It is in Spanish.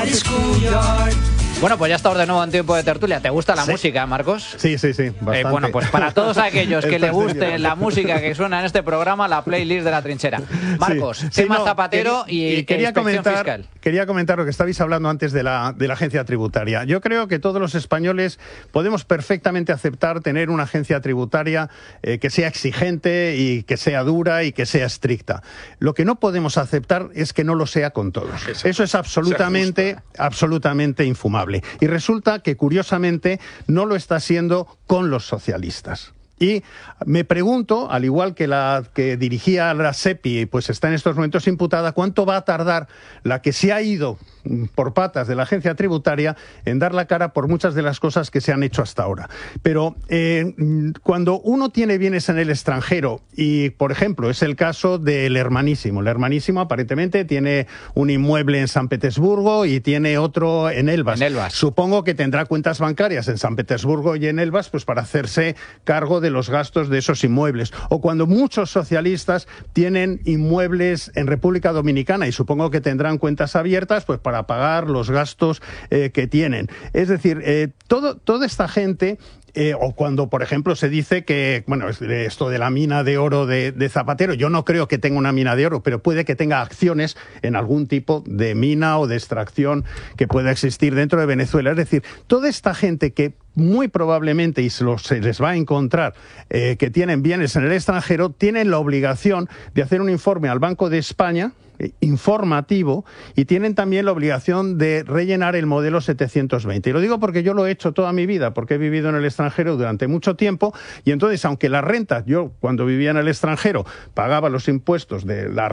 Bueno, pues ya estamos de nuevo en tiempo de tertulia. ¿Te gusta la música, Marcos? Sí, bastante. Bueno, pues para todos aquellos que le guste la música que suena en este programa, la playlist de La Trinchera. Marcos, tema Zapatero y quería inspección fiscal. Quería comentar lo que estabais hablando antes de la agencia tributaria. Yo creo que todos los españoles podemos perfectamente aceptar tener una agencia tributaria que sea exigente y que sea dura y que sea estricta. Lo que no podemos aceptar es que no lo sea con todos. Eso es absolutamente infumable. Y resulta que, curiosamente, no lo está siendo con los socialistas. Y me pregunto, al igual que la que dirigía la SEPI, pues está en estos momentos imputada, ¿cuánto va a tardar la que se ha ido por patas de la agencia tributaria en dar la cara por muchas de las cosas que se han hecho hasta ahora? Pero cuando uno tiene bienes en el extranjero, y por ejemplo es el caso del Hermanísimo. El Hermanísimo aparentemente tiene un inmueble en San Petersburgo y tiene otro en Elbas. Supongo que tendrá cuentas bancarias en San Petersburgo y en Elbas, pues para hacerse cargo de los gastos de esos inmuebles. O cuando muchos socialistas tienen inmuebles en República Dominicana y supongo que tendrán cuentas abiertas pues para pagar los gastos que tienen. Es decir, toda esta gente... o cuando, por ejemplo, se dice que, bueno, esto de la mina de oro de Zapatero, yo no creo que tenga una mina de oro, pero puede que tenga acciones en algún tipo de mina o de extracción que pueda existir dentro de Venezuela. Es decir, toda esta gente que muy probablemente, y se les va a encontrar, que tienen bienes en el extranjero, tienen la obligación de hacer un informe al Banco de España, informativo, y tienen también la obligación de rellenar el modelo 720. Y lo digo porque yo lo he hecho toda mi vida, porque he vivido en el extranjero durante mucho tiempo, y entonces, aunque las rentas, yo cuando vivía en el extranjero pagaba los impuestos de la